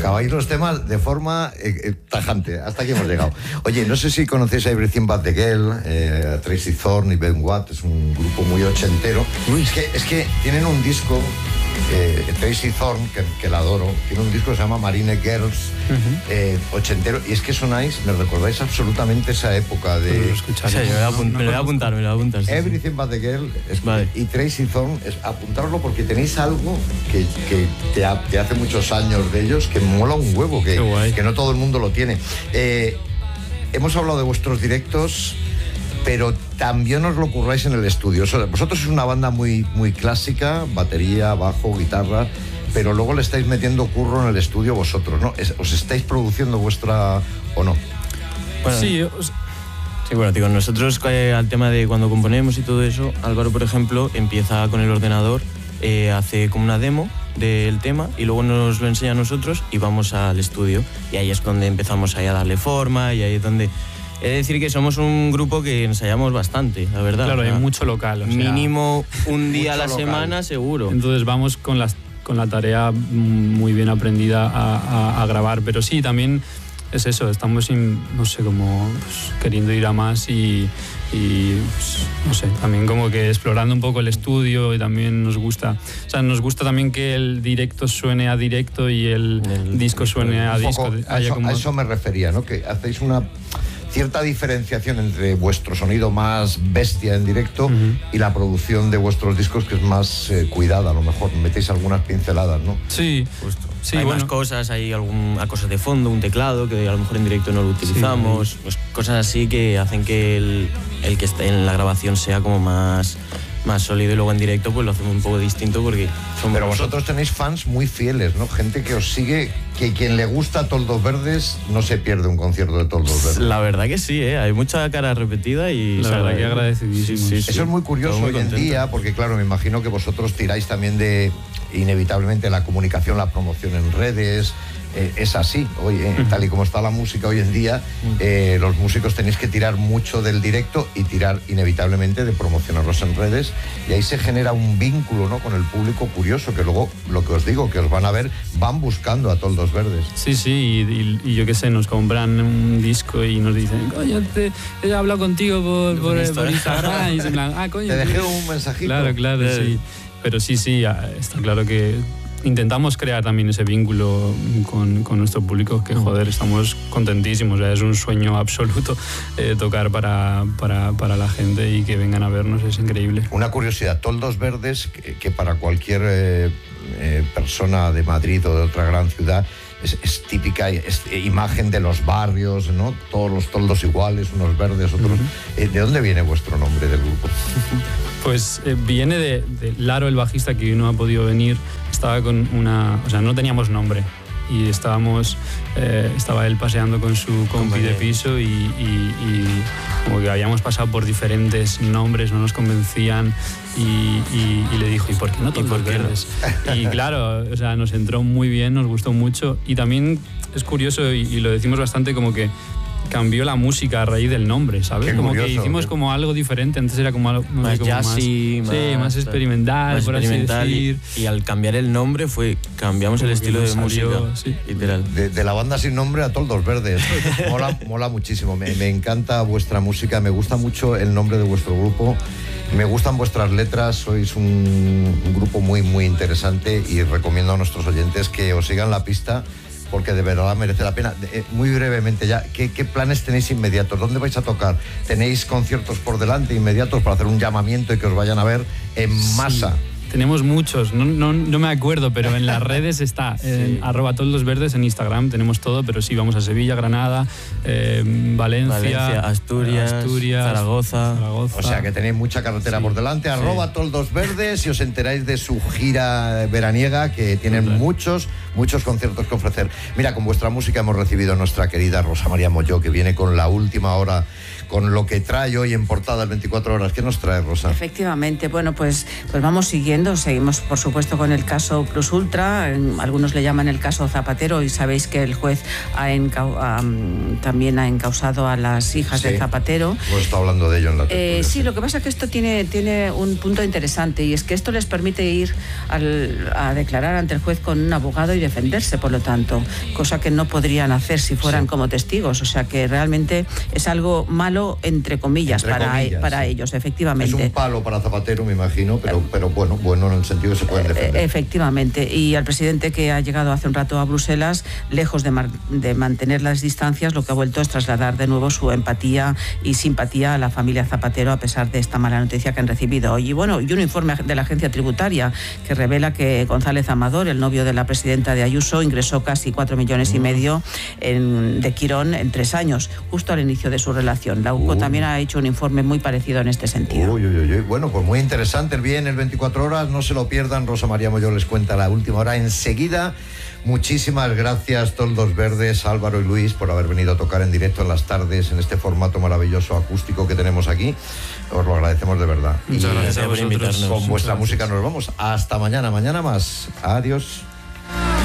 Acabáis los temas de forma tajante. Hasta aquí hemos llegado. Oye, no sé si conocéis a Everything But The Girl, a Tracy Thorn y Ben Watt. Es un grupo muy ochentero. Es que tienen un disco, Tracy Thorn, que la adoro, tiene un disco que se llama Marine Girls, ochentero. Y es que sonáis, me recordáis absolutamente esa época de... Me lo voy a apuntar. Sí. Everything But The Girl vale. Y Tracy Thorn, apuntarlo porque tenéis algo que te hace muchos años de ellos que mola un huevo, que no todo el mundo lo tiene. Hemos hablado de vuestros directos, pero también os lo curráis en el estudio. Vosotros sois una banda muy, muy clásica, batería, bajo, guitarra, pero luego le estáis metiendo curro en el estudio vosotros, ¿no? ¿Os estáis produciendo vuestra o no? Bueno, sí, bueno, digo, nosotros al tema de cuando componemos y todo eso, Álvaro, por ejemplo, empieza con el ordenador, hace como una demo del tema y luego nos lo enseña a nosotros y vamos al estudio. Y ahí es donde empezamos ahí a darle forma y ahí es donde... Es decir que somos un grupo que ensayamos bastante, la verdad. Claro, hay mucho local. Mínimo un día a la semana, seguro. Entonces vamos con la tarea muy bien aprendida a grabar. Pero sí, también es eso, estamos, no sé, como queriendo ir a más y pues, no sé, también como que explorando un poco el estudio y también nos gusta también que el directo suene a directo y el disco suene a disco. A eso me refería, ¿no? Que hacéis una cierta diferenciación entre vuestro sonido más bestia en directo y la producción de vuestros discos, que es más cuidada. A lo mejor metéis algunas pinceladas, ¿no? Sí, justo. Sí, hay más cosas, hay algunas cosas de fondo, un teclado que a lo mejor en directo no lo utilizamos, pues cosas así que hacen que el que está en la grabación sea como más sólido, y luego en directo pues lo hacemos un poco distinto porque somos... Pero vosotros tenéis fans muy fieles, ¿no? Gente que os sigue, que quien le gusta Toldos Verdes no se pierde un concierto de Toldos Verdes. La verdad que sí, hay mucha cara repetida y... La verdad que agradecidísimos. Sí. Eso es muy curioso hoy en día, porque claro, me imagino que vosotros tiráis también de, inevitablemente, la comunicación, la promoción en redes. Es así, tal y como está la música hoy en día, los músicos tenéis que tirar mucho del directo y tirar inevitablemente de promocionarlos en redes, y ahí se genera un vínculo, ¿no?, con el público curioso, que luego, lo que os digo, que os van a ver, van buscando a Toldos Verdes. Sí, y yo qué sé, nos compran un disco y nos dicen, coño, he hablado contigo por Instagram, y se plan, coño, te dejé un mensajito. Claro, sí. Pero sí, está claro que intentamos crear también ese vínculo con nuestro público, que joder, estamos contentísimos, es un sueño absoluto tocar para la gente y que vengan a vernos, es increíble. Una curiosidad, Toldos Verdes, que para cualquier persona de Madrid o de otra gran ciudad es típica imagen de los barrios, ¿no? Todos los toldos iguales, unos verdes, otros... ¿De dónde viene vuestro nombre del grupo? Pues viene de Laro, el bajista, que hoy no ha podido venir. Estaba con no teníamos nombre y estaba él paseando con su compi de piso y como que habíamos pasado por diferentes nombres, no nos convencían y le dijo, ¿y por qué no Toldos Verdes? Y claro, nos entró muy bien, nos gustó mucho, y también es curioso y lo decimos bastante, como que cambió la música a raíz del nombre, ¿sabes? Qué como curioso, que hicimos como algo diferente. Antes era como algo más jazzy, más experimental, por así decir. Y al cambiar el nombre cambiamos como el estilo de música, literal. De la banda sin nombre a Toldos Verdes. mola muchísimo. Me encanta vuestra música, me gusta mucho el nombre de vuestro grupo. Me gustan vuestras letras, sois un grupo muy, muy interesante, y recomiendo a nuestros oyentes que os sigan la pista, porque de verdad merece la pena. Muy brevemente ya, ¿qué planes tenéis inmediatos? ¿Dónde vais a tocar? ¿Tenéis conciertos por delante inmediatos para hacer un llamamiento y que os vayan a ver en masa? Tenemos muchos, no me acuerdo, pero en las redes está, @toldosverdes en Instagram, tenemos todo, pero sí, vamos a Sevilla, Granada, Valencia, Asturias, Zaragoza. O sea que tenéis mucha carretera por delante, @toldosverdes, y os enteráis de su gira veraniega, que tienen muchos conciertos que ofrecer. Mira, con vuestra música hemos recibido a nuestra querida Rosa María Molló, que viene con la última hora, con lo que trae hoy en portada el 24 horas. ¿Qué nos trae, Rosa? Efectivamente, bueno, pues vamos siguiendo tremendo. Seguimos, por supuesto, con el caso Plus Ultra. Algunos le llaman el caso Zapatero, y sabéis que el juez también ha encausado a las hijas de Zapatero. Hemos estado hablando de ello en la tertulia. Sí, lo que pasa es que esto tiene un punto interesante, y es que esto les permite ir a declarar ante el juez con un abogado y defenderse, por lo tanto, cosa que no podrían hacer si fueran como testigos. O sea que realmente es algo malo, entre comillas, para ellos, efectivamente. Es un palo para Zapatero, me imagino, pero bueno en el sentido que se pueden defender. Efectivamente. Y al presidente, que ha llegado hace un rato a Bruselas, lejos de mantener las distancias, lo que ha vuelto es trasladar de nuevo su empatía y simpatía a la familia Zapatero, a pesar de esta mala noticia que han recibido hoy. Y un informe de la agencia tributaria que revela que González Amador, el novio de la presidenta de Ayuso, ingresó casi 4,5 millones de Quirón en 3 años, justo al inicio de su relación. La UCO también ha hecho un informe muy parecido en este sentido. Bueno, pues muy interesante el Bien, el 24 horas, no se lo pierdan. Rosa María Molló les cuenta la última hora enseguida. Muchísimas gracias, Toldos Verdes, Álvaro y Luis, por haber venido a tocar en directo en las tardes, en este formato maravilloso acústico que tenemos aquí. Os lo agradecemos de verdad. Muchas gracias por invitarnos. Con vuestra música nos vamos. Hasta mañana más. Adiós.